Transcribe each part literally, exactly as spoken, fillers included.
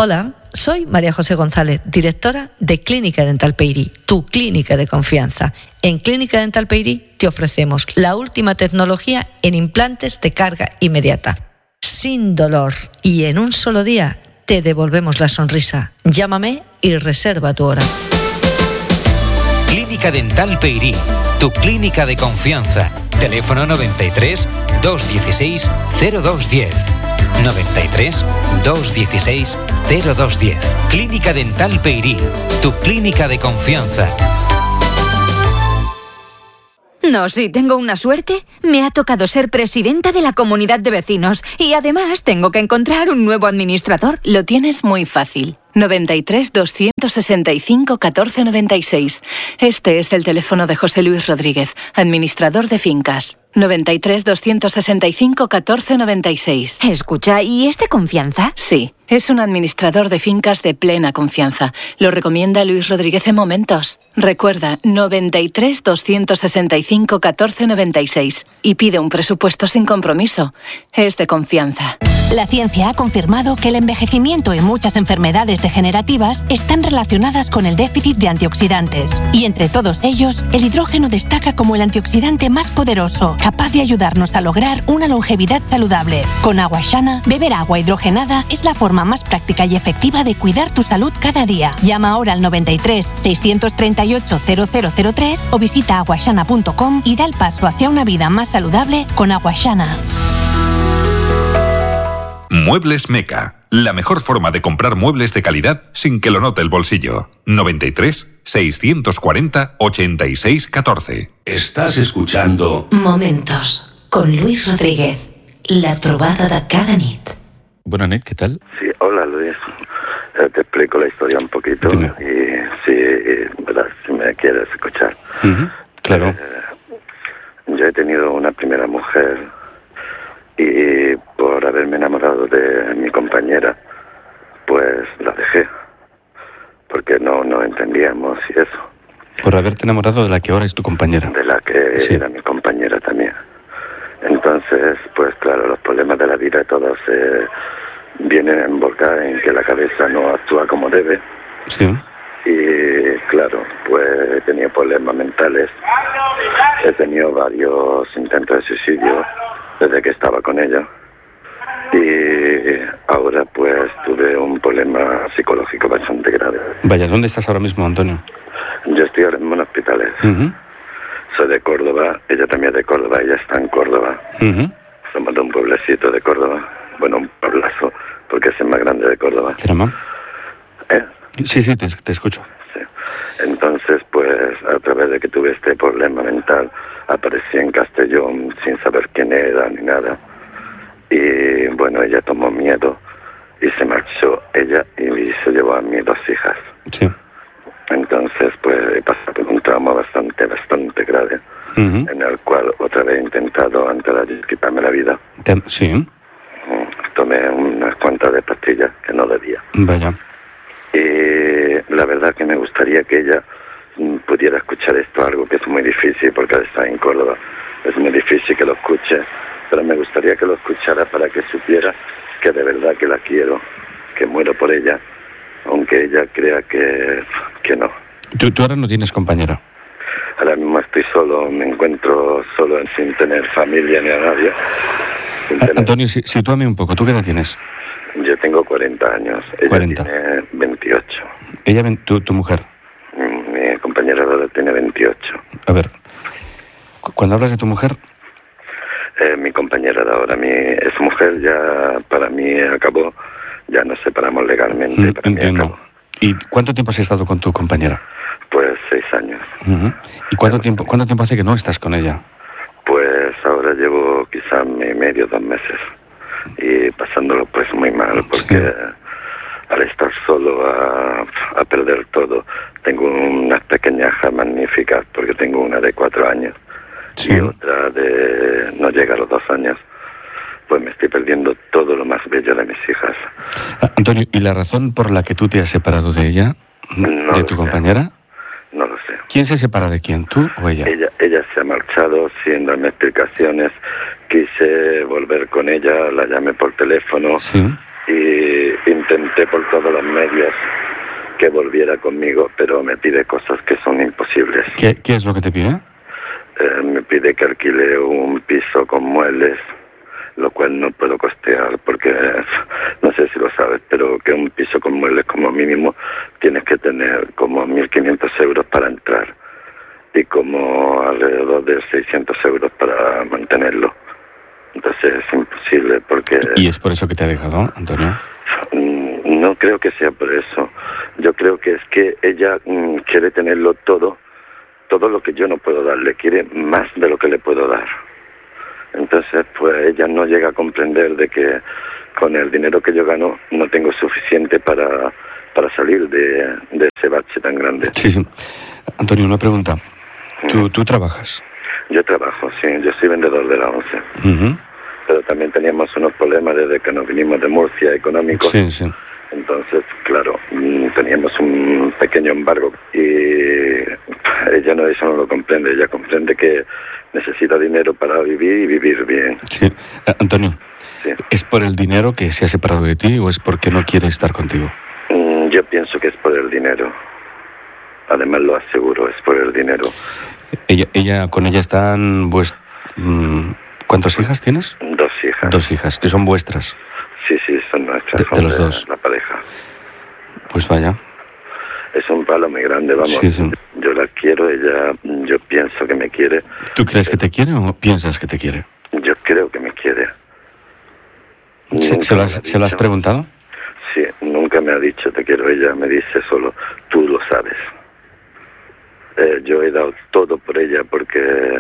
Hola, soy María José González, directora de Clínica Dental Peyrí, tu clínica de confianza. En Clínica Dental Peyrí te ofrecemos la última tecnología en implantes de carga inmediata, sin dolor, y en un solo día te devolvemos la sonrisa. Llámame y reserva tu hora. Clínica Dental Peyrí, tu clínica de confianza. Teléfono noventa y tres, doscientos dieciséis, cero dos diez. noventa y tres, doscientos dieciséis, cero dos diez. Clínica Dental Peyrí, tu clínica de confianza. No, sí, tengo una suerte. Me ha tocado ser presidenta de la comunidad de vecinos y además tengo que encontrar un nuevo administrador. Lo tienes muy fácil. noventa y tres, doscientos sesenta y cinco, catorce noventa y seis. Este es el teléfono de José Luis Rodríguez, administrador de fincas. noventa y tres, doscientos sesenta y cinco, catorce noventa y seis. Escucha, ¿y es de confianza? Sí, es un administrador de fincas de plena confianza. Lo recomienda Luis Rodríguez en Momentos. Recuerda, noventa y tres, doscientos sesenta y cinco, catorce noventa y seis. Y pide un presupuesto sin compromiso. Es de confianza. La ciencia ha confirmado que el envejecimiento y muchas enfermedades degenerativas están relacionadas con el déficit de antioxidantes. Y entre todos ellos, el hidrógeno destaca como el antioxidante más poderoso, capaz de ayudarnos a lograr una longevidad saludable. Con Agua Shana, beber agua hidrogenada es la forma más práctica y efectiva de cuidar tu salud cada día. Llama ahora al noventa y tres, seiscientos treinta y ocho, cero cero cero tres o visita aguashana punto com y da el paso hacia una vida más saludable con Agua Shana. Muebles Meca, la mejor forma de comprar muebles de calidad sin que lo note el bolsillo. noventa y tres, seiscientos cuarenta, ochenta y seis, catorce. Estás escuchando Momentos con Luis Rodríguez, la trobada de cada nit. Buenas nit, ¿qué tal? Sí, hola Luis. Eh, te explico la historia un poquito. Dime. Y si, ¿verdad? Si me quieres escuchar. Uh-huh. Claro. Eh, yo he tenido una primera mujer y por haberme enamorado de mi compañera, pues la dejé, porque no, no entendíamos y eso. Por haberte enamorado de la que ahora es tu compañera. De la que sí. Era mi compañera también. Entonces, pues claro, los problemas de la vida todos se vienen a embocar en que la cabeza no actúa como debe. Sí. Y claro, pues he tenido problemas mentales, he tenido varios intentos de suicidio desde que estaba con ella. Y ahora pues tuve un problema psicológico bastante grave. Vaya, ¿dónde estás ahora mismo, Antonio? Yo estoy ahora mismo en hospitales. Uh-huh. Soy de Córdoba, ella también es de Córdoba, ella está en Córdoba. Uh-huh. Somos de un pueblecito de Córdoba. Bueno, un pueblazo, porque es el más grande de Córdoba. ¿Qué llama? ¿Eh? Sí, sí, te, te escucho. Sí. Entonces, pues, a través de que tuve este problema mental, aparecí en Castellón sin saber quién era ni nada. Y bueno, ella tomó miedo y se marchó ella y se llevó a mis dos hijas. Sí. Entonces, pues he pasado por un trauma bastante, bastante grave, uh-huh. en el cual otra vez he intentado antes de quitarme la vida. Te, sí. Tomé unas cuantas de pastillas que no debía. Vaya. Y la verdad que me gustaría que ella pudiera escuchar esto, algo que es muy difícil porque está en Córdoba. Es muy difícil que lo escuche, pero me gustaría que lo escuchara para que supiera que de verdad que la quiero, que muero por ella, aunque ella crea que, que no. ¿Tú, ¿Tú ahora no tienes compañera? Ahora mismo estoy solo, me encuentro solo sin tener familia ni a nadie. Tener... Antonio, si, sitúame un poco, ¿tú qué edad tienes? Yo tengo cuarenta años, ella cuarenta. Tiene veintiocho. ¿Ella, tu, tu mujer? Mi compañera ahora tiene veintiocho. A ver, cuando hablas de tu mujer... Eh, mi compañera de ahora, mi ex mujer ya para mí acabó, ya nos separamos legalmente. Mm, para entiendo. Mí acabó. ¿Y cuánto tiempo has estado con tu compañera? Pues seis años. Uh-huh. ¿Y cuánto tiempo, cuánto tiempo hace que no estás con ella? Pues ahora llevo quizás medio, dos meses. Y pasándolo pues muy mal, porque sí. Al estar solo a, a perder todo, tengo unas pequeñas hijas magníficas, porque tengo una de cuatro años. Sí. Y otra de no llega a los dos años, pues me estoy perdiendo todo lo más bello de mis hijas. Antonio, ¿y la razón por la que tú te has separado de ella, no de tu compañera? Sé. No lo sé. ¿Quién se separa de quién, tú o ella? Ella, ella se ha marchado sin darme explicaciones. Quise volver con ella, la llamé por teléfono. Sí. Y intenté intenté por todos los medios que volviera conmigo, pero me pide cosas que son imposibles. ¿Qué, qué es lo que te pide? Eh, me pide que alquile un piso con muebles, lo cual no puedo costear porque, no sé si lo sabes, pero que un piso con muebles como mínimo tienes que tener como mil quinientos euros para entrar y como alrededor de seiscientos euros para mantenerlo. Entonces es imposible porque... ¿Y es por eso que te ha dejado, Antonio? No creo que sea por eso. Yo creo que es que ella mm, quiere tenerlo todo, todo lo que yo no puedo darle, quiere más de lo que le puedo dar. Entonces, pues ella no llega a comprender de que con el dinero que yo gano no tengo suficiente para, para salir de, de ese bache tan grande. Sí, sí. Antonio, una pregunta. ¿Tú, ¿tú trabajas? Yo trabajo, sí. Yo soy vendedor de la ONCE. Uh-huh. Pero también teníamos unos problemas desde que nos vinimos de Murcia económicos. Sí, sí. Entonces, claro, teníamos un pequeño embargo y ella no, eso no lo comprende. Ella comprende que necesita dinero para vivir y vivir bien. Sí. Uh, Antonio, sí. ¿Es por el dinero que se ha separado de ti o es porque no quiere estar contigo? Mm, yo pienso que es por el dinero. Además lo aseguro, es por el dinero. Ella, ella con ella están vuest... ¿Cuántas hijas tienes? Dos hijas. Dos hijas, que son vuestras. Sí, sí, son nuestras. De, son de los de dos. La pareja. Pues vaya. Es un palo muy grande, vamos. Sí, sí. Yo la quiero, ella, yo pienso que me quiere. ¿Tú crees que te quiere o piensas que te quiere? Yo creo que me quiere. ¿Se, se, lo, has, ¿se lo has preguntado? Sí, nunca me ha dicho te quiero. Ella me dice solo, tú lo sabes. Eh, yo he dado todo por ella porque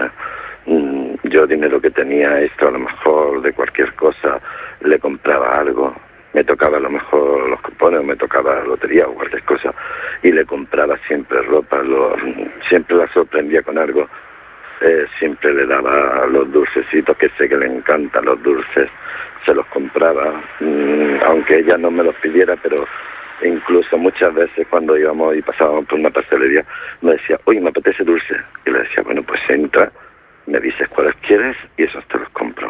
mm, yo dinero que tenía extra a lo mejor de cualquier cosa le compraba algo, me tocaba a lo mejor los cupones o me tocaba la lotería o cualquier cosa y le compraba siempre ropa, lo, siempre la sorprendía con algo, eh, siempre le daba los dulcecitos que sé que le encantan los dulces, se los compraba, mm, aunque ella no me los pidiera, pero incluso muchas veces cuando íbamos y pasábamos por una pastelería me decía, oye, me apetece dulce, y le decía, bueno, pues entra, me dices cuáles quieres y esos te los compro.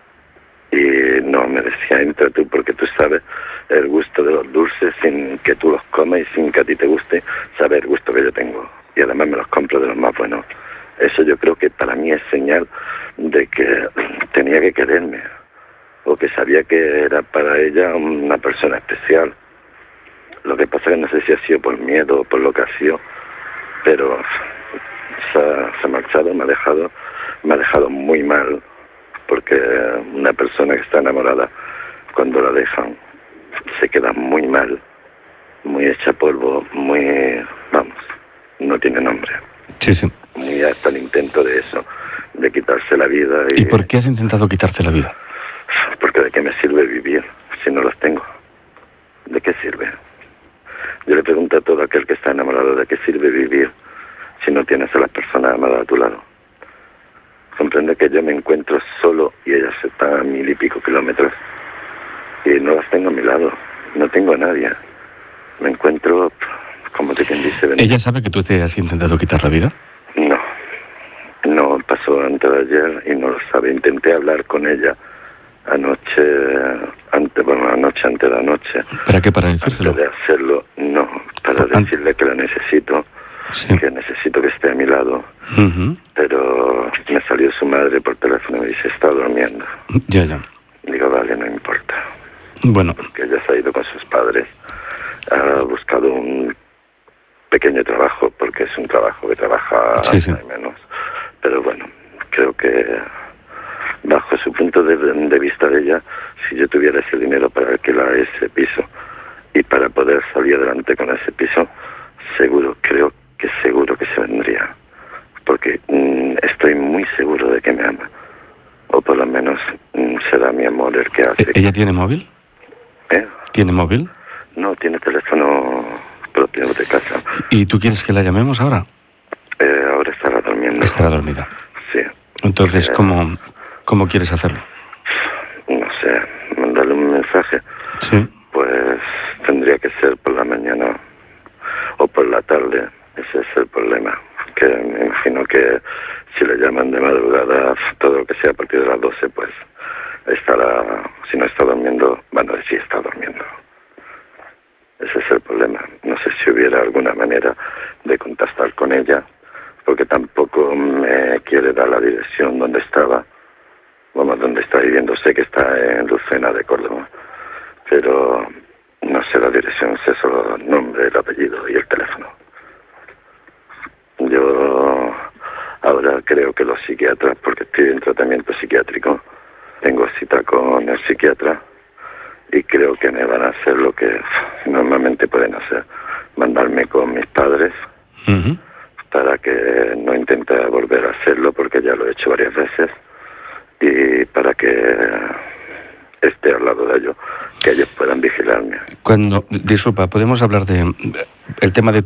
Y no, me decía, entra tú porque tú sabes el gusto de los dulces sin que tú los comas y sin que a ti te guste, sabes el gusto que yo tengo y además me los compro de los más buenos. Eso yo creo que para mí es señal de que tenía que quererme o que sabía que era para ella una persona especial. Lo que pasa es que no sé si ha sido por miedo o por lo que ha sido, pero se ha, se ha marchado, me ha dejado, me ha dejado muy mal, porque una persona que está enamorada, cuando la dejan, se queda muy mal, muy hecha polvo, muy, vamos, no tiene nombre. Sí, sí. Muy hasta el intento de eso, de quitarse la vida. ¿Y, ¿Y por qué has intentado quitarte la vida? Porque de qué me sirve vivir si no los tengo. ¿De qué sirve? Yo le pregunto a todo aquel que está enamorado, ¿de qué sirve vivir si no tienes a las personas amadas a tu lado? Comprende que yo me encuentro solo y ellas están a mil y pico kilómetros y no las tengo a mi lado, no tengo a nadie. Me encuentro, como te quien dice... ¿Ella sabe que tú te has intentado quitar la vida? No, no, pasó antes de ayer y no lo sabe. Intenté hablar con ella anoche, antes, bueno, anoche, antes de anoche. ¿Para qué? ¿Para decírselo? Antes de hacerlo, no, para decirle que la necesito, sí. Que necesito que esté a mi lado. Uh-huh. Pero me salió su madre por teléfono y me dice, está durmiendo. Ya, ya. Digo, vale, no importa. Bueno. Porque ella se ha ido con sus padres, ha buscado un pequeño trabajo, porque es un trabajo que trabaja sí, sí. menos. Pero bueno, creo que bajo su punto de, de vista de ella, si yo tuviera ese dinero para alquilar ese piso y para poder salir adelante con ese piso, seguro, creo que seguro que se vendría. Porque mmm, estoy muy seguro de que me ama. O por lo menos mmm, será mi amor el que hace. ¿Ella tiene móvil? ¿Eh? ¿Tiene móvil? No, tiene teléfono propio de casa. ¿Y tú quieres que la llamemos ahora? Eh, ahora estará durmiendo. Estará dormida. Sí. Entonces, eh, ¿cómo, ¿cómo quieres hacerlo? No sé, mandarle un mensaje. Sí. Pues tendría que ser por la mañana o por la tarde. Ese es el problema. Que me imagino que si le llaman de madrugada, todo lo que sea a partir de las doce, pues estará, si no está durmiendo, bueno, sí está durmiendo. ese es el problema. No sé si hubiera alguna manera de contactar con ella, porque tampoco me quiere dar la dirección donde estaba, vamos, donde está viviendo. Sé que está en Lucena de Córdoba, pero no sé la dirección, sé solo el nombre, el apellido y el teléfono. Yo ahora creo que los psiquiatras, porque estoy en tratamiento psiquiátrico, tengo cita con el psiquiatra y creo que me van a hacer lo que normalmente pueden hacer, mandarme con mis padres, uh-huh, para que no intente volver a hacerlo, porque ya lo he hecho varias veces, y para que esté al lado de ellos, que ellos puedan vigilarme. Cuando, disculpa, podemos hablar de el tema de